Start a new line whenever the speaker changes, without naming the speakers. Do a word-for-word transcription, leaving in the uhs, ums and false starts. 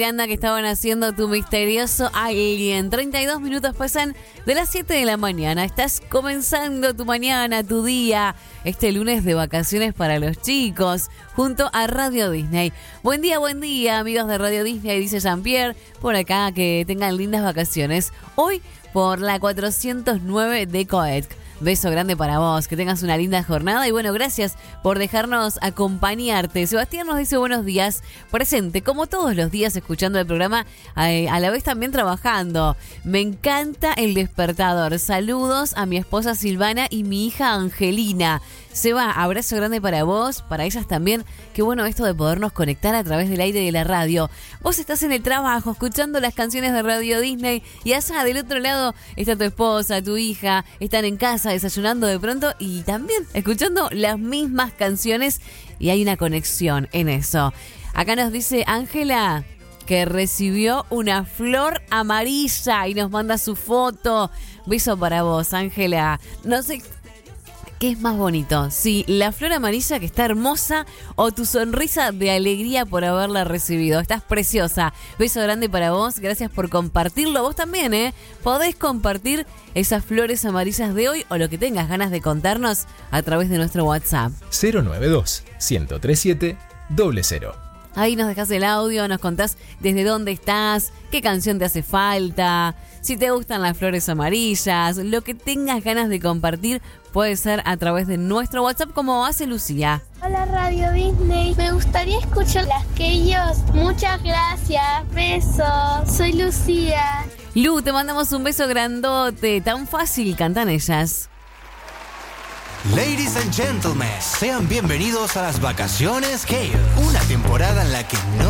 Anda que estaban haciendo tu misterioso alguien. treinta y dos minutos pasan de las siete de la mañana. Estás comenzando tu mañana, tu día, este lunes de vacaciones para los chicos, junto a Radio Disney. Buen día, buen día, amigos de Radio Disney, dice Jean-Pierre. Por acá, que tengan lindas vacaciones. Hoy por la cuatrocientos nueve de Coetc. Beso grande para vos, que tengas una linda jornada y bueno, gracias por dejarnos acompañarte. Sebastián nos dice buenos días, presente como todos los días escuchando el programa, eh, a la vez también trabajando. Me encanta el despertador. Saludos a mi esposa Silvana y mi hija Angelina. Seba, abrazo grande para vos, para ellas también. Qué bueno esto de podernos conectar a través del aire de la radio. Vos estás en el trabajo escuchando las canciones de Radio Disney y allá del otro lado está tu esposa, tu hija, están en casa desayunando de pronto y también escuchando las mismas canciones y hay una conexión en eso. Acá nos dice Ángela que recibió una flor amarilla y nos manda su foto. Beso para vos, Ángela. No sé qué es más bonito, si la flor amarilla que está hermosa o tu sonrisa de alegría por haberla recibido. Estás preciosa. Beso grande para vos. Gracias por compartirlo. Vos también, ¿eh? Podés compartir esas flores amarillas de hoy o lo que tengas ganas de contarnos a través de nuestro WhatsApp.
cero nueve dos, uno cero tres siete, cero cero.
Ahí nos dejás el audio, nos contás desde dónde estás, qué canción te hace falta, si te gustan las flores amarillas, lo que tengas ganas de compartir puede ser a través de nuestro WhatsApp como hace Lucía.
Hola Radio Disney, me gustaría escuchar las que ellos. Muchas gracias, besos, soy Lucía.
Lu, te mandamos un beso grandote, tan fácil cantan ellas.
Ladies and gentlemen, sean bienvenidos a las vacaciones Gale, una temporada en la que no